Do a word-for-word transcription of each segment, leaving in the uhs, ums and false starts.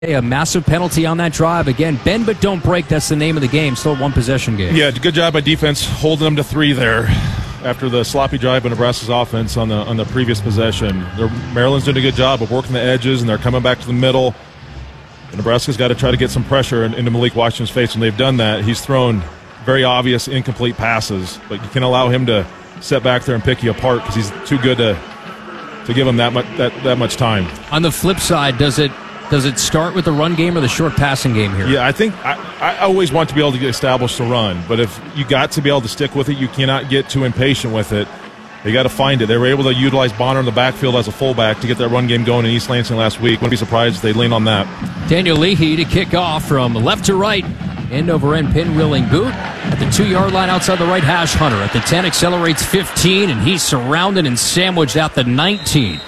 A massive penalty on that drive. Again, bend but don't break. That's the name of the game. Still a one-possession game. Yeah, good job by defense holding them to three there after the sloppy drive by Nebraska's offense on the on the previous possession. They're, Maryland's doing a good job of working the edges, and they're coming back to the middle. And Nebraska's got to try to get some pressure into Malik Washington's face. When they've done that, he's thrown very obvious incomplete passes, but you can allow him to sit back there and pick you apart because he's too good to to give him that much that, that much time. On the flip side, does it Does it start with the run game or the short passing game here? Yeah, I think I, I always want to be able to establish the run, but if you got to be able to stick with it, you cannot get too impatient with it. You got to find it. They were able to utilize Bonner in the backfield as a fullback to get that run game going in East Lansing last week. Wouldn't be surprised if they lean on that. Daniel Leahy to kick off from left to right. End over end pinwheeling boot at the two-yard line outside the right hash. Hunter at the ten, accelerates fifteen, and he's surrounded and sandwiched out the nineteen.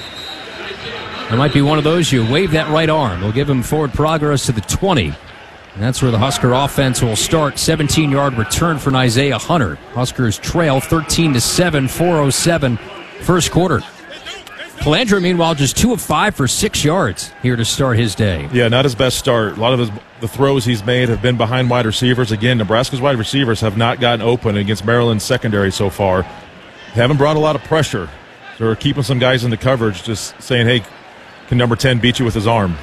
It might be one of those, you wave that right arm. They'll give him forward progress to the twenty. And that's where the Husker offense will start. seventeen-yard return for Isaiah Hunter. Huskers trail thirteen to seven, four oh seven first quarter. Calandra, meanwhile, just two of five for six yards here to start his day. Yeah, not his best start. A lot of his, the throws he's made have been behind wide receivers. Again, Nebraska's wide receivers have not gotten open against Maryland's secondary so far. They haven't brought a lot of pressure. So they're keeping some guys in the coverage, just saying, hey, can number ten beat you with his arm?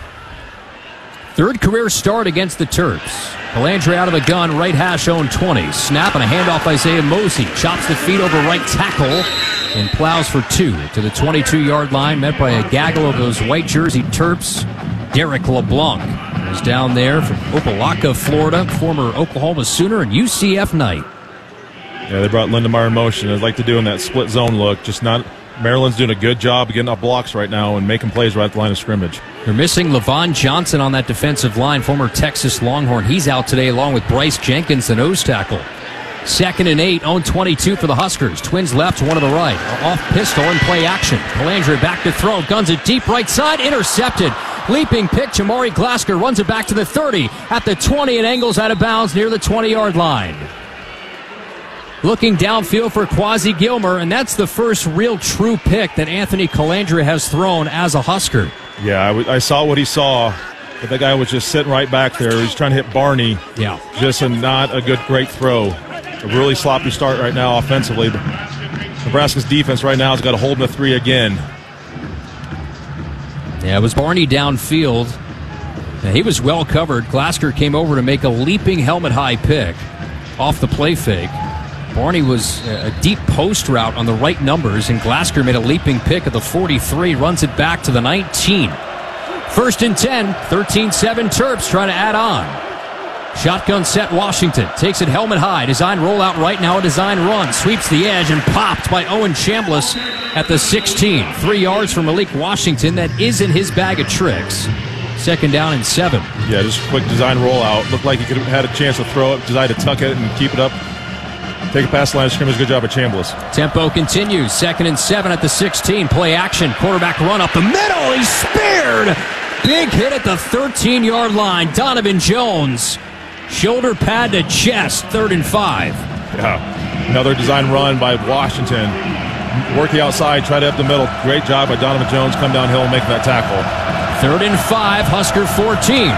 Third career start against the Terps. Calandra out of the gun, right hash own twenty. Snap and a handoff by Isaiah Mosey. Chops the feet over right tackle and plows for two to the twenty-two-yard line, met by a gaggle of those white jersey Terps. Derek LeBlanc is down there from Opelika, Florida, former Oklahoma Sooner and U C F Knight. Yeah, they brought Lindemeyer in motion. I'd like to do in that split zone look, just not... Maryland's doing a good job of getting off blocks right now and making plays right at the line of scrimmage. They're missing Levon Johnson on that defensive line, former Texas Longhorn. He's out today along with Bryce Jenkins, the nose tackle. Second and eight, own twenty-two for the Huskers. Twins left, one to the right. Off pistol and play action. Calandra back to throw, guns it deep right side, intercepted. Leaping pick, Jamari Glasgow runs it back to the thirty. At the twenty, and angles out of bounds near the twenty-yard line. Looking downfield for Quasi Gilmer, and that's the first real true pick that Anthony Calandra has thrown as a Husker. Yeah, I, w- I saw what he saw, but that guy was just sitting right back there. He's trying to hit Barney. Yeah. Just a not a good, great throw. A really sloppy start right now offensively. But Nebraska's defense right now has got to hold the three again. Yeah, it was Barney downfield. Yeah, he was well covered. Glasgow came over to make a leaping helmet-high pick off the play fake. Barney was a deep post route on the right numbers, and Glasgow made a leaping pick at the forty-three, runs it back to the nineteen. First and ten, thirteen seven Terps trying to add on. Shotgun set Washington, takes it helmet high, design rollout right now, a design run, sweeps the edge and popped by Owen Chambliss at the sixteen. Three yards from Malik Washington, that isn't his bag of tricks. Second down and seven. Yeah, just a quick design rollout. Looked like he could have had a chance to throw it, decided to tuck it and keep it up. Take a pass line of scrimmage. Good job at Chambliss. Tempo continues. Second and seven at the sixteen. Play action. Quarterback run up the middle. He's speared. Big hit at the thirteen-yard line. Donovan Jones. Shoulder pad to chest. Third and five. Yeah. Another design run by Washington. Work the outside. Try to up the middle. Great job by Donovan Jones. Come downhill and make that tackle. Third and five. Husker fourteen.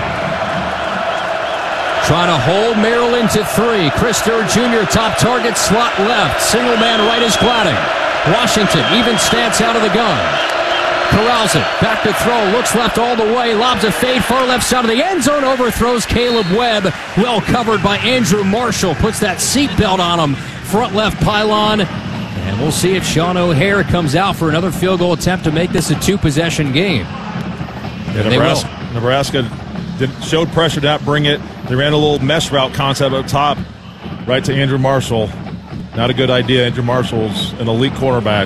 Trying to hold Maryland to three. Chris Durr Junior top target, slot left. Single man right is Glading. Washington even stance out of the gun. Corrals it. Back to throw. Looks left all the way. Lobs a fade far left side of the end zone. Overthrows Caleb Webb. Well covered by Andrew Marshall. Puts that seatbelt on him. Front left pylon. And we'll see if Sean O'Hare comes out for another field goal attempt to make this a two-possession game. Yeah, Nebraska, Nebraska did, showed pressure to not bring it. They ran a little mesh route concept up top, right to Andrew Marshall. Not a good idea. Andrew Marshall's an elite cornerback.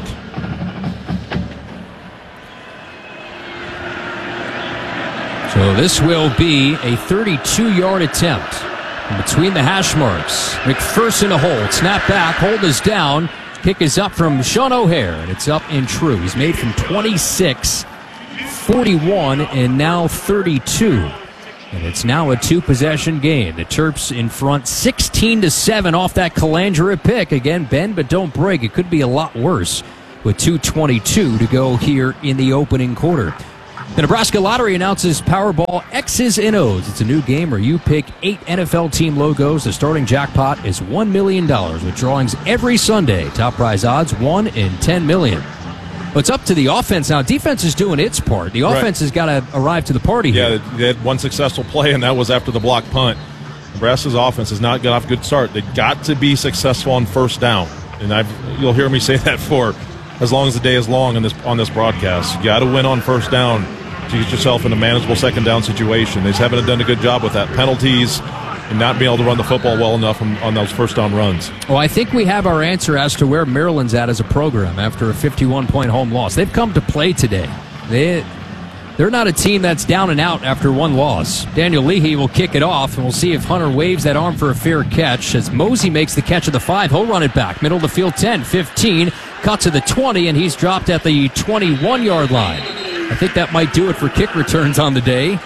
So this will be a thirty-two-yard attempt between the hash marks. McPherson to hold. Snap back. Hold is down. Kick is up from Sean O'Hare, and it's up and true. He's made from twenty-six, forty-one, and now thirty-two. And it's now a two-possession game. The Terps in front sixteen to seven off that Calandra pick. Again, bend but don't break. It could be a lot worse with two twenty-two to go here in the opening quarter. The Nebraska Lottery announces Powerball X's and O's. It's a new game where you pick eight N F L team logos. The starting jackpot is one million dollars with drawings every Sunday. Top prize odds, one in ten million. But it's up to the offense now. Defense is doing its part. The offense right. has got to arrive to the party yeah, here. Yeah, they had one successful play, and that was after the block punt. Nebraska's offense has not got off a good start. They got to be successful on first down. And I've, you'll hear me say that for as long as the day is long on this, on this broadcast. You got to win on first down to get yourself in a manageable second down situation. They just haven't done a good job with that. Penalties and not being able to run the football well enough on, on those first down runs. Well, I think we have our answer as to where Maryland's at as a program after a fifty-one point home loss. They've come to play today. They, they're not a team that's down and out after one loss. Daniel Leahy will kick it off, and we'll see if Hunter waves that arm for a fair catch. As Mosey makes the catch of the five, he'll run it back. Middle of the field, ten, fifteen, cut to the twenty, and he's dropped at the twenty-one-yard line. I think that might do it for kick returns on the day.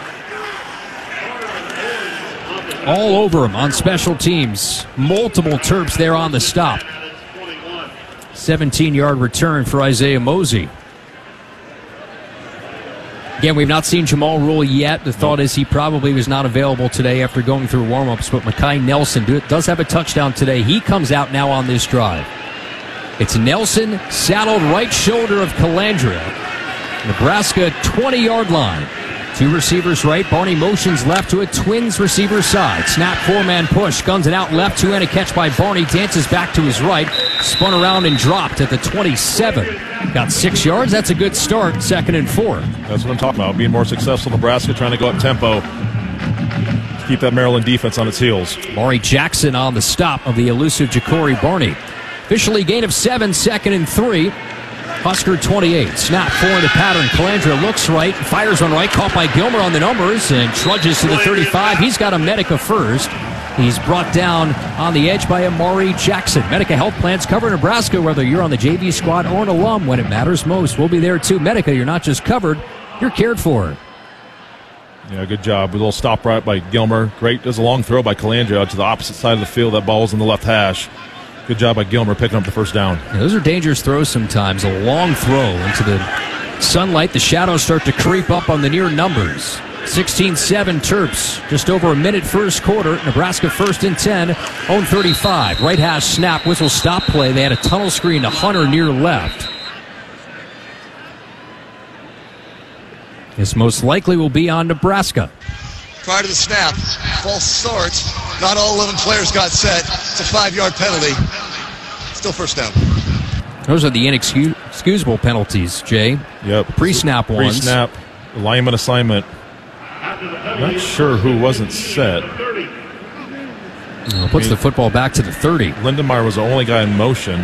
All over him on special teams. Multiple Terps there on the stop. seventeen-yard return for Isaiah Mosey. Again, we've not seen Jamal Rule yet. The thought is he probably was not available today after going through warm-ups, but Mekhi Nelson do, does have a touchdown today. He comes out now on this drive. It's Nelson, saddled right shoulder of Calandria. Nebraska twenty-yard line. Two receivers right. Barney motions left to a Twins receiver side. Snap, four-man push. Guns it out left. Two and a catch by Barney. Dances back to his right. Spun around and dropped at the twenty-seven. Got six yards. That's a good start. Second and four. That's what I'm talking about. Being more successful. Nebraska trying to go up tempo. Keep that Maryland defense on its heels. Maury Jackson on the stop of the elusive Ja'Cory Barney. Officially gain of seven. Second and three. Husker twenty-eight. Snap, four into pattern. Calandria looks right, fires one right, caught by Gilmer on the numbers, and trudges to the thirty-five. He's got a Medica first. He's brought down on the edge by Amari Jackson. Medica Health Plans cover Nebraska, whether you're on the J V squad or an alum. When it matters most, we'll be there too. Medica, you're not just covered, you're cared for. Yeah, good job. A little stop right by Gilmer. Great. There's a long throw by Calandria to the opposite side of the field. That ball was in the left hash. Good job by Gilmer picking up the first down. Yeah, those are dangerous throws sometimes. A long throw into the sunlight. The shadows start to creep up on the near numbers. sixteen seven Terps. Just over a minute first quarter. Nebraska first and ten. Own thirty-five. Right hash snap. Whistle stop play. They had a tunnel screen to Hunter near left. This most likely will be on Nebraska. Prior to the snap, false start. Not all eleven players got set. It's a five-yard penalty. Still first down. Those are the inexcusable penalties, Jay. Yep. Pre-snap ones. Pre-snap, lineman assignment. Not sure who wasn't set. Well, puts I mean, the football back to the thirty. Lindenmeyer was the only guy in motion.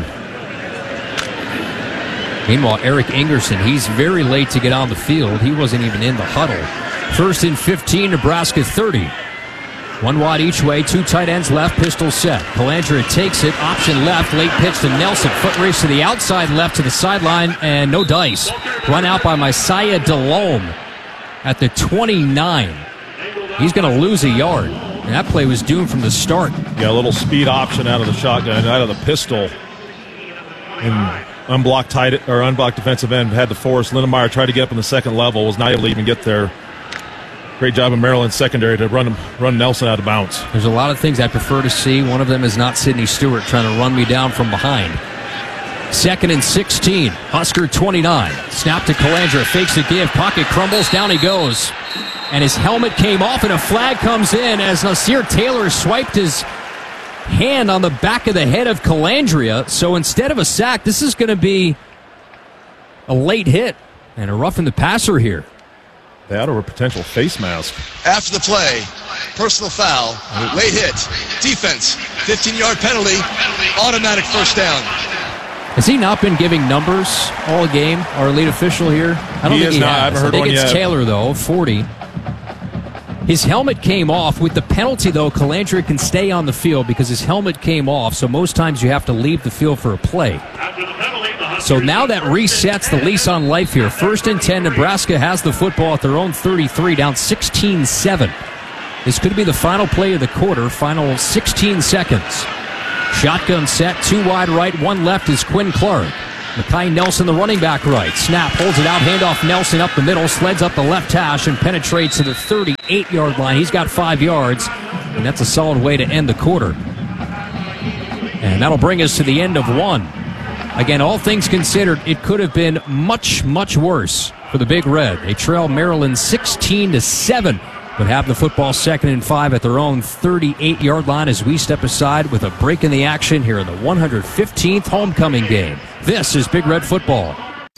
Meanwhile, Eric Ingerson, he's very late to get on the field. He wasn't even in the huddle. First and fifteen, Nebraska thirty. One wide each way, two tight ends left, pistol set. Calandria takes it, option left, late pitch to Nelson. Foot race to the outside left to the sideline, and no dice. Run out by Messiah Delhomme at the twenty-nine. He's going to lose a yard. And that play was doomed from the start. Yeah, a little speed option out of the shotgun, out of the pistol. And unblocked tight or unblocked defensive end had to force. Lindenmeyer tried to get up in the second level, was not able to even get there. Great job in Maryland's secondary to run run Nelson out of bounds. There's a lot of things I prefer to see. One of them is not Sidney Stewart trying to run me down from behind. Second and sixteen. Husker twenty-nine. Snap to Calandria. Fakes the give. Pocket crumbles. Down he goes. And his helmet came off, and a flag comes in as Nasir Taylor swiped his hand on the back of the head of Calandria. So instead of a sack, this is going to be a late hit and a roughing the passer here. That or a potential face mask. After the play, personal foul, late hit, defense, fifteen-yard penalty, automatic first down. Has he not been giving numbers all game, our lead official here? I don't he think he not. has. I haven't heard I think one it's yet. Taylor, though, forty. His helmet came off. With the penalty, though, Calandria can stay on the field because his helmet came off, so most times you have to leave the field for a play. So now that resets the lease on life here. First and ten, Nebraska has the football at their own thirty-three, down sixteen seven. This could be the final play of the quarter, final sixteen seconds. Shotgun set, two wide right, one left is Quinn Clark. Mekhi Nelson, the running back right. Snap, holds it out, handoff Nelson up the middle, sleds up the left hash, and penetrates to the thirty-eight-yard line. He's got five yards, and that's a solid way to end the quarter. And that'll bring us to the end of one. Again, all things considered, it could have been much, much worse for the Big Red. They trail Maryland sixteen to seven, but have the football second and five at their own thirty-eight-yard line as we step aside with a break in the action here in the one hundred fifteenth homecoming game. This is Big Red Football.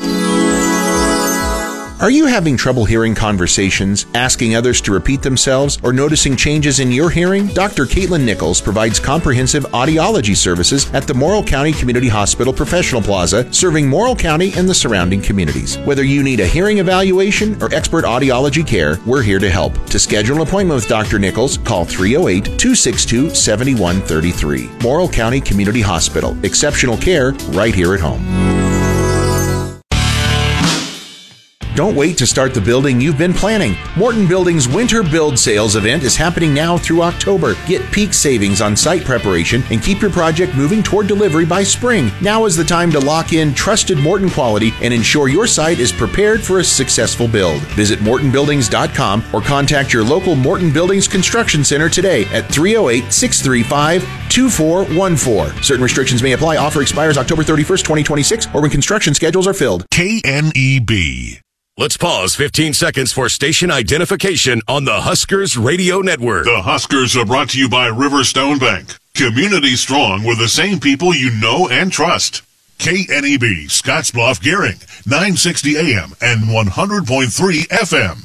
Are you having trouble hearing conversations, asking others to repeat themselves, or noticing changes in your hearing? Doctor Caitlin Nichols provides comprehensive audiology services at the Morrill County Community Hospital Professional Plaza, serving Morrill County and the surrounding communities. Whether you need a hearing evaluation or expert audiology care, we're here to help. To schedule an appointment with Doctor Nichols, call three oh eight, two six two, seven one three three. Morrill County Community Hospital. Exceptional care right here at home. Don't wait to start the building you've been planning. Morton Building's Winter Build Sales event is happening now through October. Get peak savings on site preparation and keep your project moving toward delivery by spring. Now is the time to lock in trusted Morton quality and ensure your site is prepared for a successful build. Visit morton buildings dot com or contact your local Morton Buildings Construction Center today at three oh eight, six three five, two four one four. Certain restrictions may apply. Offer expires October thirty-first, twenty twenty-six or when construction schedules are filled. K N E B. Let's pause fifteen seconds for station identification on the Huskers Radio Network. The Huskers are brought to you by Riverstone Bank. Community strong with the same people you know and trust. K N E B, Scottsbluff, Gehring, nine sixty A M and one hundred point three F M.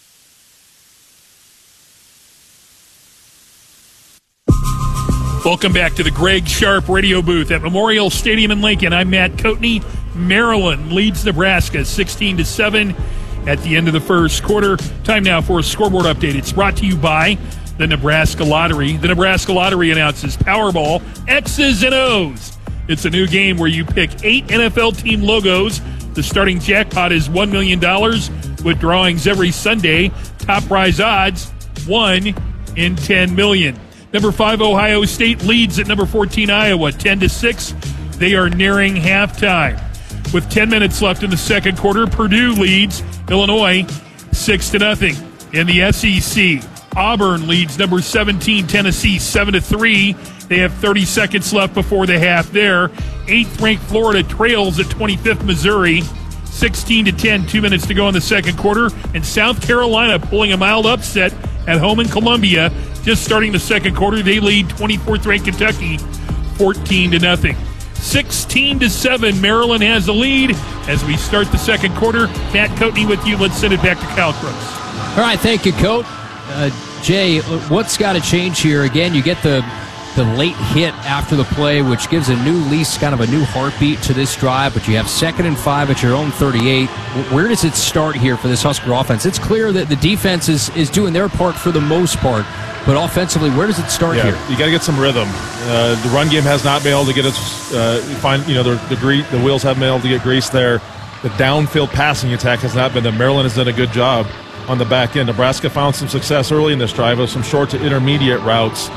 Welcome back to the Greg Sharp radio booth at Memorial Stadium in Lincoln. I'm Matt Coatney. Maryland leads Nebraska sixteen to seven at the end of the first quarter. Time now for a scoreboard update. It's brought to you by the Nebraska Lottery. The Nebraska Lottery announces Powerball X's and O's. It's a new game where you pick eight N F L team logos. The starting jackpot is one million dollars with drawings every Sunday. Top prize odds, one in ten million dollars. Number five, Ohio State leads at number fourteen, Iowa, ten to six. They are nearing halftime. With ten minutes left in the second quarter, Purdue leads Illinois six to nothing. In the S E C, Auburn leads number seventeen, Tennessee, seven to three. They have thirty seconds left before the half there. eighth-ranked Florida trails at twenty-fifth, Missouri, sixteen to ten, two minutes to go in the second quarter. And South Carolina pulling a mild upset at home in Columbia. Just starting the second quarter, they lead twenty-fourth-ranked Kentucky fourteen to nothing. sixteen to seven, Maryland has the lead as we start the second quarter. Matt Coatney with you. Let's send it back to Kyle Crooks. All right, thank you, Coat. Uh, Jay, what's got to change here? Again, you get the the late hit after the play, which gives a new lease, kind of a new heartbeat to this drive, but you have second and five at your own thirty-eight. Where does it start here for this Husker offense? It's clear that the defense is, is doing their part for the most part, but offensively, where does it start yeah, here? You got to get some rhythm. Uh, the run game has not been able to get us, uh, find, you know, the, the, gre- the wheels haven't been able to get greased there. The downfield passing attack has not been there. Maryland has done a good job on the back end. Nebraska found some success early in this drive with some short to intermediate routes.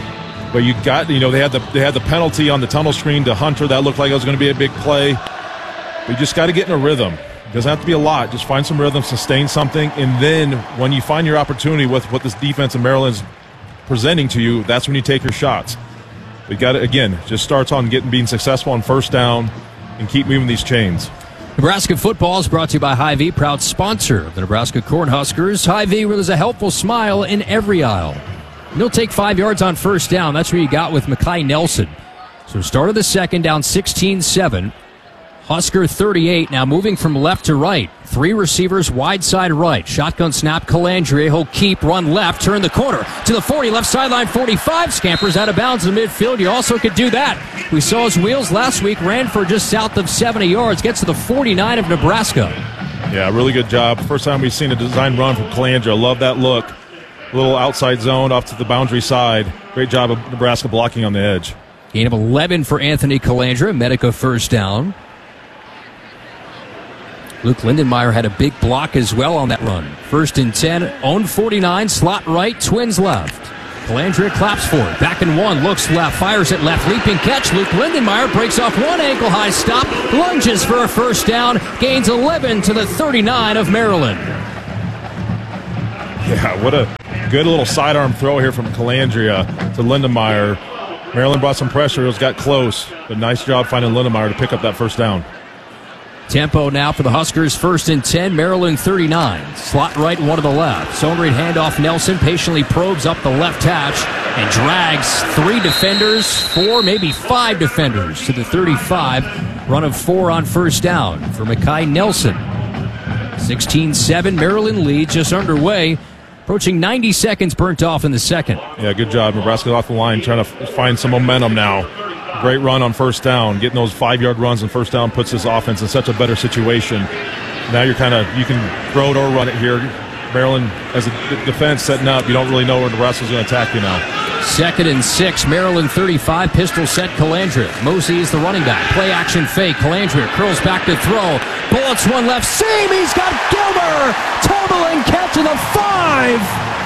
But you got, you know, they had the they had the penalty on the tunnel screen to Hunter. That looked like it was going to be a big play. But you just got to get in a rhythm. It doesn't have to be a lot. Just find some rhythm, sustain something, and then when you find your opportunity with what this defense in Maryland's presenting to you, that's when you take your shots. We got to, again, just starts on getting being successful on first down and keep moving these chains. Nebraska football is brought to you by Hy-Vee, proud sponsor of the Nebraska Cornhuskers. Hy-Vee, where there's a helpful smile in every aisle. And they'll take five yards on first down. That's where you got with Mekhi Nelson. So start of the second, down sixteen seven. Husker thirty-eight, now moving from left to right. Three receivers, wide side right. Shotgun snap, Calandria. He'll keep, run left, turn the corner to the forty, left sideline forty-five. Scampers out of bounds in the midfield. You also could do that. We saw his wheels last week, ran for just south of seventy yards, gets to the forty-nine of Nebraska. Yeah, really good job. First time we've seen a design run from Calandria. Love that look. A little outside zone off to the boundary side. Great job of Nebraska blocking on the edge. Gain of eleven for Anthony Calandria. Medica first down. Luke Lindenmeyer had a big block as well on that run. First and ten, own forty-nine, slot right, Twins left. Calandria claps for it. Back and one. Looks left. Fires it left. Leaping catch. Luke Lindenmeyer breaks off one ankle-high stop. Lunges for a first down. Gains eleven to the thirty-nine of Maryland. Yeah, what a good little sidearm throw here from Calandria to Lindenmeyer. Maryland brought some pressure. It was got close, but nice job finding Lindenmeyer to pick up that first down. Tempo now for the Huskers. First and ten, Maryland thirty-nine. Slot right, one to the left. Zone read handoff. Nelson patiently probes up the left hatch and drags three defenders, four, maybe five defenders to the thirty-five. Run of four on first down for Mekhi Nelson. sixteen seven, Maryland lead just underway. Approaching ninety seconds burnt off in the second. Yeah, good job. Nebraska's off the line trying to f- find some momentum now. Great run on first down. Getting those five-yard runs on first down puts this offense in such a better situation. Now you're kind of, you can throw it or run it here. Maryland, as a d- defense setting up, you don't really know where Nebraska's going to attack you now. Second and six, Maryland thirty-five, pistol set Calandria. Mosey is the running back. Play action fake. Calandria curls back to throw. Bullets one left seam. He's got Gilmer. Tumbling catch of the five.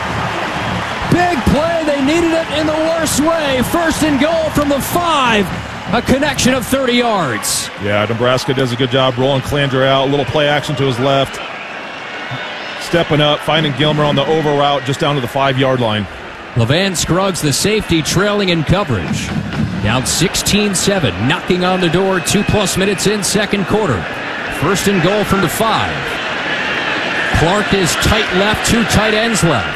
Big play. They needed it in the worst way. First and goal from the five. A connection of thirty yards. Yeah, Nebraska does a good job rolling Calandria out. A little play action to his left. Stepping up, finding Gilmer on the over route just down to the five-yard line. LeVan Scruggs, the safety, trailing in coverage. Down sixteen seven, knocking on the door, two-plus minutes in second quarter. First and goal from the five. Clark is tight left, two tight ends left.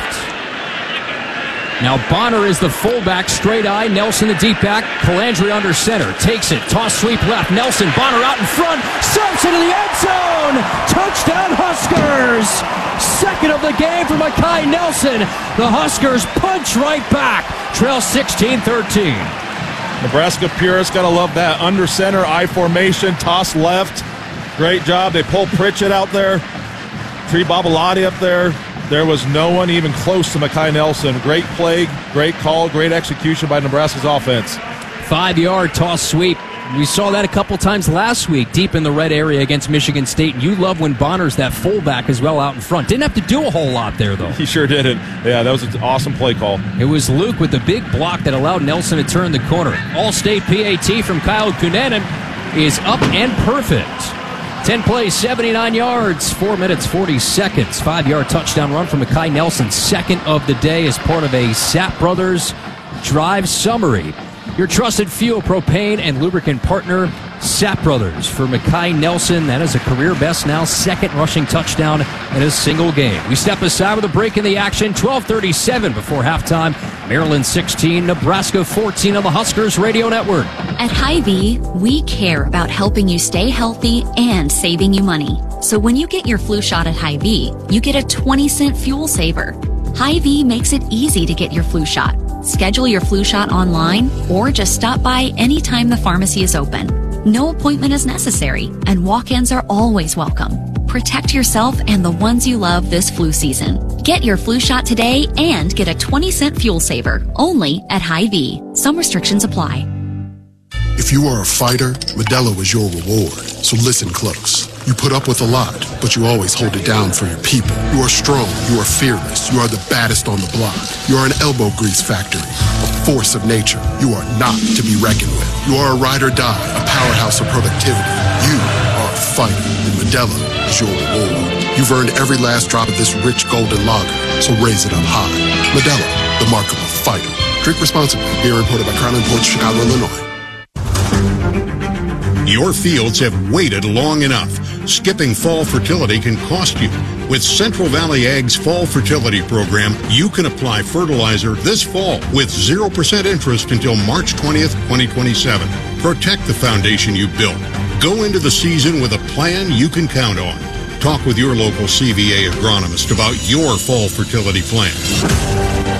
Now Bonner is the fullback, straight eye. Nelson the deep back. Calandria under center. Takes it. Toss sweep left. Nelson. Bonner out in front. Stumps into the end zone. Touchdown Huskers. Second of the game for Mekhi Nelson. The Huskers punch right back. Trail sixteen thirteen. Nebraska purists got to love that. Under center, I formation, toss left. Great job. They pulled Pritchett out there. Tree Babalati up there. There was no one even close to Mekhi Nelson. Great play, great call, great execution by Nebraska's offense. Five-yard toss sweep. We saw that a couple times last week, deep in the red area against Michigan State. And you love when Bonner's that fullback as well out in front. Didn't have to do a whole lot there, though. He sure didn't. Yeah, that was an awesome play call. It was Luke with the big block that allowed Nelson to turn the corner. All-State P A T from Kyle Kunanen is up and perfect. ten plays, seventy-nine yards, four minutes, forty seconds. Five-yard touchdown run from Mekhi Nelson, second of the day as part of a Sapp Brothers drive summary. Your trusted fuel, propane, and lubricant partner, Sapp Brothers. For Mekhi Nelson, that is a career best now, second rushing touchdown in a single game. We step aside with a break in the action, twelve thirty-seven before halftime. Maryland sixteen, Nebraska fourteen on the Huskers Radio Network. At Hy-Vee, we care about helping you stay healthy and saving you money. So when you get your flu shot at Hy-Vee, you get a twenty cent fuel saver. Hy-Vee makes it easy to get your flu shot. Schedule your flu shot online or just stop by anytime the pharmacy is open. No appointment is necessary, and walk-ins are always welcome. Protect yourself and the ones you love this flu season. Get your flu shot today and get a twenty cent fuel saver only at Hy-Vee. Some restrictions apply. If you are a fighter, Modelo is your reward. So listen close. You put up with a lot, but you always hold it down for your people. You are strong. You are fearless. You are the baddest on the block. You are an elbow grease factory, a force of nature. You are not to be reckoned with. You are a ride or die, a powerhouse of productivity. You are a fighter, and Modelo is your reward. You've earned every last drop of this rich golden lager, so raise it up high. Modelo, the mark of a fighter. Drink responsibly. Beer imported by Crown Imports, Chicago, Illinois. Your fields have waited long enough. Skipping fall fertility can cost you. With Central Valley Ag's Fall Fertility Program, you can apply fertilizer this fall with zero percent interest until March twentieth, twenty twenty-seven. Protect the foundation you built. Go into the season with a plan you can count on. Talk with your local C V A agronomist about your fall fertility plan.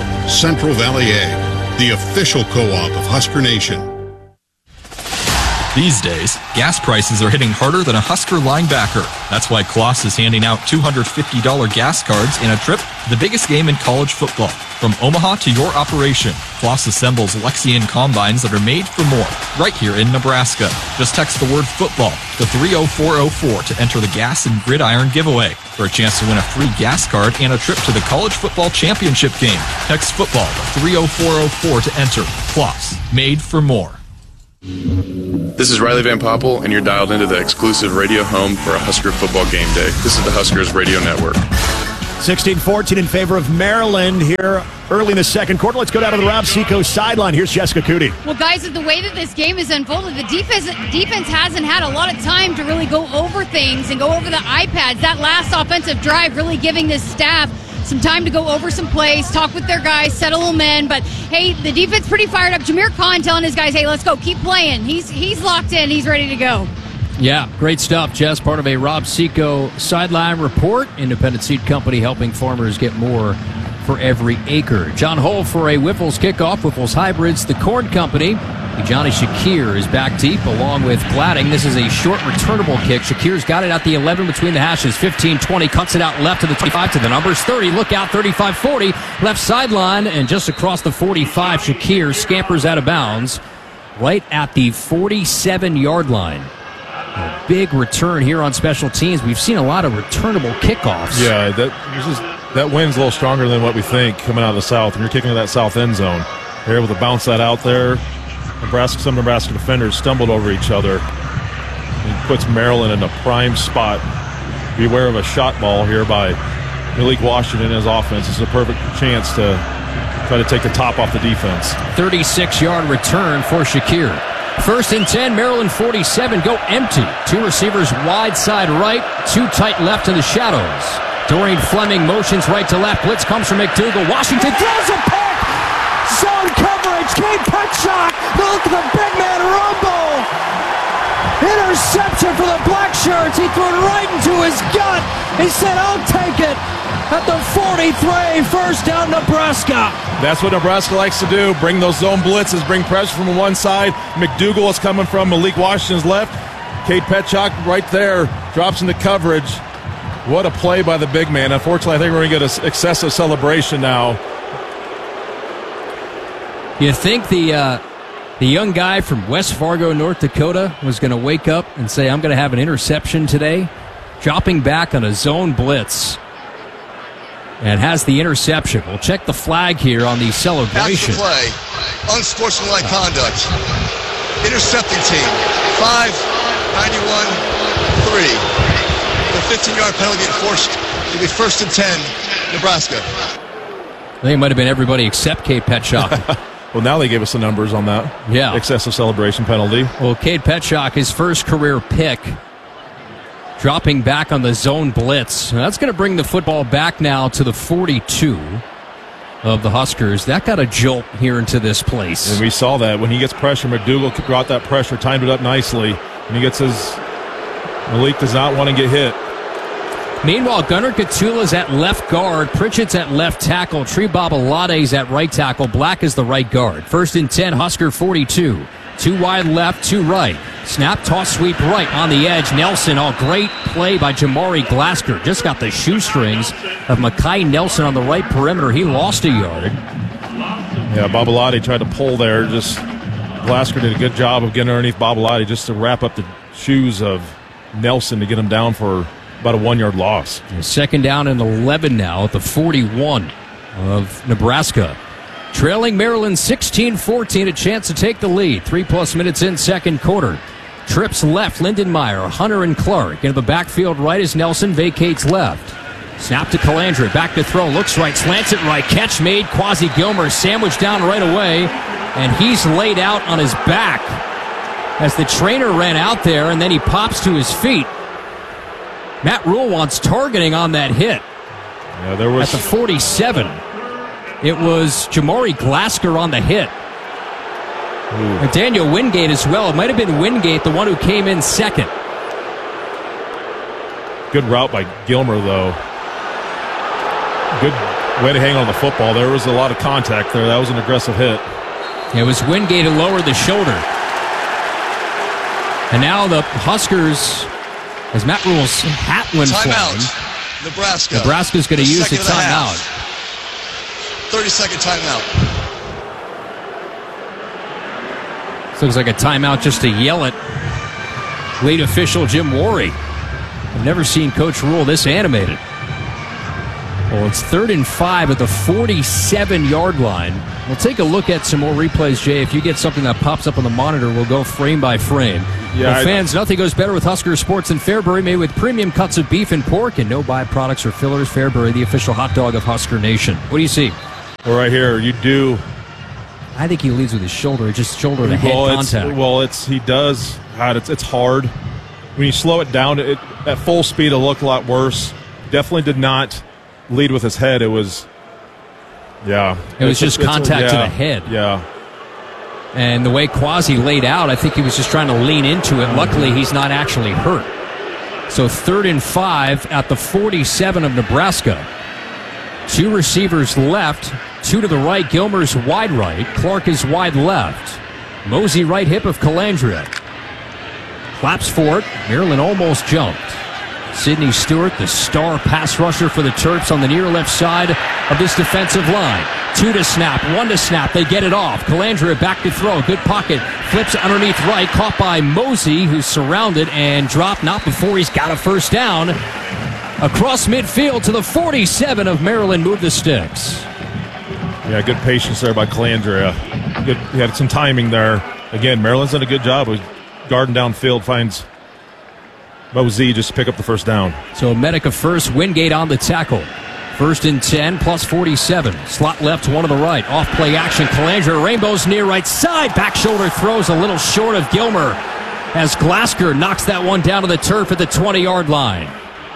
Central Valley Ag, the official co-op of Husker Nation. These days, gas prices are hitting harder than a Husker linebacker. That's why Kloss is handing out two hundred fifty dollars gas cards in a trip to the biggest game in college football. From Omaha to your operation, Kloss assembles Lexian combines that are made for more, right here in Nebraska. Just text the word football to three oh four oh four to enter the Gas and Gridiron giveaway for a chance to win a free gas card and a trip to the college football championship game. Text football to three oh four oh four to enter. Kloss, made for more. This is Riley Van Poppel, and you're dialed into the exclusive radio home for a Husker football game day. This is the Huskers Radio Network. sixteen fourteen in favor of Maryland here early in the second quarter. Let's go down to the Rob Seacoast sideline. Here's Jessica Cootie. Well, guys, the way that this game is unfolded, the defense defense hasn't had a lot of time to really go over things and go over the iPads. That last offensive drive really giving this staff some time to go over some plays, talk with their guys, settle them in. But, hey, the defense pretty fired up. Jameer Khan telling his guys, hey, let's go, keep playing. He's, he's locked in. He's ready to go. Yeah, great stuff, Jess. Part of a Rob Seco sideline report. Independent Seed Company helping farmers get more for every acre. John Hull for a Whiffles kickoff. Whiffles Hybrids, the Corn Company. Johnny Shakir is back deep along with Gladding. This is a short returnable kick. Shakir's got it at the eleven between the hashes. fifteen twenty, cuts it out left to the twenty-five to the numbers. thirty, look out, thirty-five forty. Left sideline and just across the forty-five, Shakir scampers out of bounds right at the forty-seven-yard line. A big return here on special teams. We've seen a lot of returnable kickoffs. Yeah, that this is, that wind's a little stronger than what we think coming out of the south. When you're kicking to that south end zone, they're able to bounce that out there. Nebraska, some Nebraska defenders stumbled over each other. He puts Maryland in a prime spot. Beware of a shot ball here by Malik Washington and his offense. This is a perfect chance to try to take the top off the defense. thirty-six-yard return for Shakir. First and ten, Maryland forty-seven, go empty. Two receivers wide side right, two tight left in the shadows. Dorian Fleming motions right to left. Blitz comes from McDougal. Washington throws a pick. Zone coverage. Cade Petchock. Look at the big man rumble. Interception for the Black Shirts. He threw it right into his gut. He said, I'll take it. At the forty-three, first down, Nebraska. That's what Nebraska likes to do. Bring those zone blitzes, bring pressure from one side. McDougal is coming from Malik Washington's left. Cade Petchock right there, drops into coverage. What a play by the big man. Unfortunately, I think we're going to get an excessive celebration now. You think the uh, the young guy from West Fargo, North Dakota, was going to wake up and say, I'm going to have an interception today? Dropping back on a zone blitz. And has the interception. We'll check the flag here on the celebration. After play, unsportsmanlike conduct. Intercepting team, five ninety-one three. The fifteen-yard penalty enforced to be first and ten, Nebraska. I think it might have been everybody except Cade Petchock. Well, now they gave us the numbers on that. Yeah. Excessive celebration penalty. Well, Cade Petchock, his first career pick, dropping back on the zone blitz. That's going to bring the football back now to the forty-two of the Huskers. That got a jolt here into this place. And we saw that. When he gets pressure, McDougal brought that pressure, timed it up nicely. And he gets his... Malik does not want to get hit. Meanwhile, Gunnar Katula's at left guard. Pritchett's at left tackle. Tree Babalade's at right tackle. Black is the right guard. First and ten, Husker forty-two. Two wide left, two right. Snap, toss, sweep right on the edge. Nelson, all great play by Jamari Glasgow. Just got the shoestrings of Makai Nelson on the right perimeter. He lost a yard. Yeah, Babalade tried to pull there. Just Glasgow did a good job of getting underneath Babalade just to wrap up the shoes of Nelson to get him down for about a one-yard loss. Second down and eleven now at the forty-one of Nebraska. Trailing Maryland sixteen fourteen, a chance to take the lead. Three-plus minutes in second quarter. Trips left, Lindenmeyer, Hunter and Clark. Into the backfield right as Nelson vacates left. Snap to Calandra, back to throw, looks right, slants it right. Catch made, Quasi Gilmer sandwiched down right away, and he's laid out on his back as the trainer ran out there, and then he pops to his feet. Matt Rule wants targeting on that hit. Yeah, there was... At the forty-seven. It was Jamari Glasgow on the hit. And Daniel Wingate as well. It might have been Wingate, the one who came in second. Good route by Gilmer, though. Good way to hang on the football. There was a lot of contact there. That was an aggressive hit. It was Wingate who lowered the shoulder. And now the Huskers, as Matt Rule's hat went flying. Timeout. Nebraska. Nebraska's going to use the Second and a timeout. half. thirty-second timeout. This looks like a timeout just to yell at lead official Jim Worry. I've never seen Coach Rule this animated. Well, it's third and five at the forty-seven-yard line. We'll take a look at some more replays, Jay. If you get something that pops up on the monitor, we'll go frame by frame. Yeah, well, I, fans, nothing goes better with Husker Sports than Fairbury, made with premium cuts of beef and pork and no byproducts or fillers. Fairbury, the official hot dog of Husker Nation. What do you see? Well, right here, you do. I think he leads with his shoulder, just shoulder to head well, contact. It's, well, it's he does. God, it's it's hard. When you slow it down, it, at full speed, it'll look a lot worse. Definitely did not lead with his head. It was, yeah. It was it's, just it's, contact yeah, to the head. Yeah. And the way Quasi laid out, I think he was just trying to lean into it. Luckily, he's not actually hurt. So third and five at the forty-seven of Nebraska. Two receivers left, two to the right. Gilmer's wide right. Clark is wide left. Mosey right hip of Calandria. Claps for it. Maryland almost jumped. Sidney Stewart, the star pass rusher for the Terps on the near left side of this defensive line. Two to snap, one to snap. They get it off. Calandria back to throw. Good pocket. Flips underneath right. Caught by Mosey, who's surrounded and dropped not before he's got a first down. Across midfield to the forty-seven of Maryland. Move the sticks. Yeah, good patience there by Calandria. Good, he had some timing there. Again, Maryland's done a good job of guarding downfield. Finds Mosey just to pick up the first down. So Medica first, Wingate on the tackle. First and ten, plus forty-seven. Slot left, one to the right. Off play action. Calandria, Rainbows near right side. Back shoulder throws a little short of Gilmer as Glasker knocks that one down to the turf at the twenty-yard line.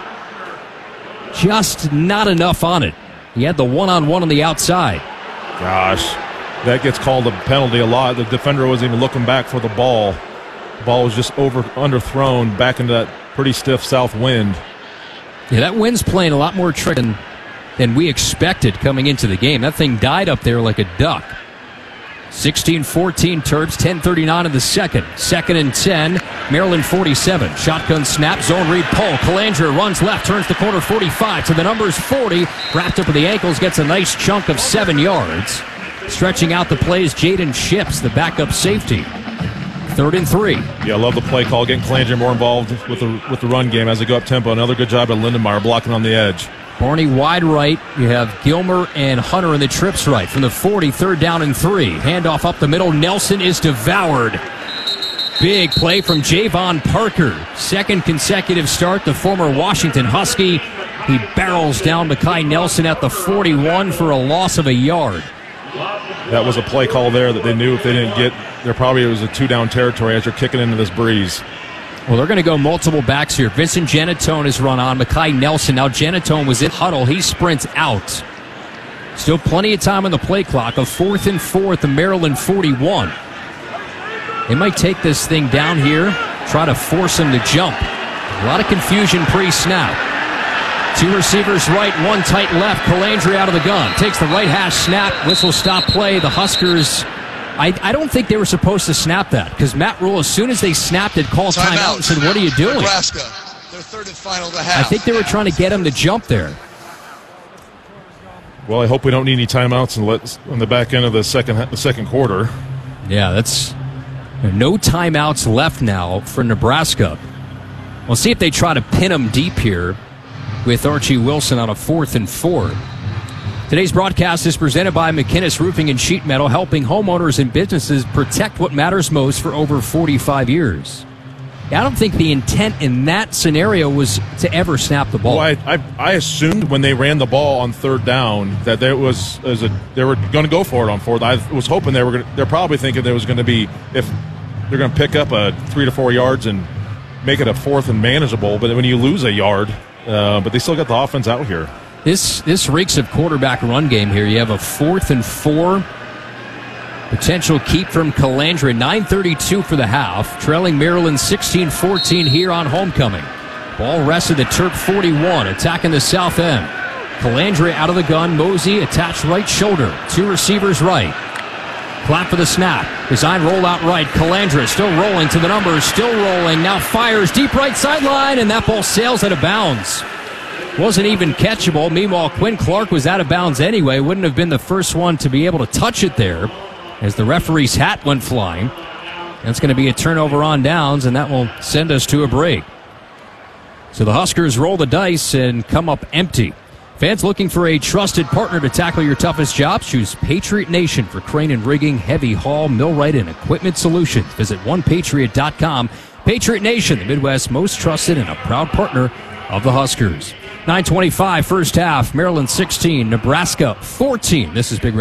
Just not enough on it. He had the one-on-one on the outside. Gosh, that gets called a penalty a lot. The defender wasn't even looking back for the ball. The ball was just over underthrown back into that pretty stiff south wind. Yeah, that wind's playing a lot more trick than, than we expected coming into the game. That thing died up there like a duck. sixteen fourteen Terps, ten thirty-nine in the second. Second and ten, Maryland forty-seven. Shotgun snap, zone read, pull. Calandria runs left, turns the corner forty-five to the numbers forty. Wrapped up with the ankles, gets a nice chunk of seven yards. Stretching out the plays, Jaden Ships, the backup safety. Third and three. Yeah, I love the play call, getting Calandria more involved with the with the run game as they go up tempo. Another good job at Lindenmeyer blocking on the edge. Barney wide right. You have Gilmer and Hunter in the trips right. From the forty, third down and three. Handoff up the middle. Nelson is devoured. Big play from Javon Parker. Second consecutive start. The former Washington Husky. He barrels down Makai Nelson at the forty-one for a loss of a yard. That was a play call there that they knew if they didn't get, there probably was a two-down territory as you're kicking into this breeze. Well, they're going to go multiple backs here. Vincent Janatone is run on. Makai Nelson. Now Janatone was in huddle. He sprints out. Still plenty of time on the play clock. A fourth and four at the Maryland forty-one. They might take this thing down here, try to force him to jump. A lot of confusion pre-snap. Two receivers right, one tight left. Calandria out of the gun. Takes the right hash snap. Whistle stop play. The Huskers... I, I don't think they were supposed to snap that because Matt Rule, as soon as they snapped it, called timeout time and said, "What are you doing?" Nebraska, their third and final to half. I think they were trying to get him to jump there. Well, I hope we don't need any timeouts and let on the back end of the second the second quarter. Yeah, that's no timeouts left now for Nebraska. We'll see if they try to pin them deep here with Archie Wilson on a fourth and four. Today's broadcast is presented by McInnes Roofing and Sheet Metal, helping homeowners and businesses protect what matters most for over forty-five years. I don't think the intent in that scenario was to ever snap the ball. Well, I, I, I assumed when they ran the ball on third down that there was as a they were going to go for it on fourth. I was hoping they were going. They're probably thinking there was going to be if they're going to pick up a three to four yards and make it a fourth and manageable. But when you lose a yard, uh, but they still got the offense out here. This this reeks of quarterback run game here. You have a fourth and four. Potential keep from Calandria. nine thirty-two for the half. Trailing Maryland sixteen fourteen here on homecoming. Ball rested the Terp forty-one. Attacking the south end. Calandria out of the gun. Mosey attached right shoulder. Two receivers right. Clap for the snap. Design roll out right. Calandra still rolling to the numbers. Still rolling. Now fires deep right sideline, and that ball sails out of bounds. Wasn't even catchable. Meanwhile, Quinn Clark was out of bounds anyway. Wouldn't have been the first one to be able to touch it there as the referee's hat went flying. That's going to be a turnover on downs, and that will send us to a break. So the Huskers roll the dice and come up empty. Fans looking for a trusted partner to tackle your toughest jobs? Choose Patriot Nation for crane and rigging, heavy haul, millwright, and equipment solutions. Visit one patriot dot com. Patriot Nation, the Midwest's most trusted and a proud partner of the Huskers. nine twenty-five first half, Maryland sixteen, Nebraska fourteen. This is Big Red.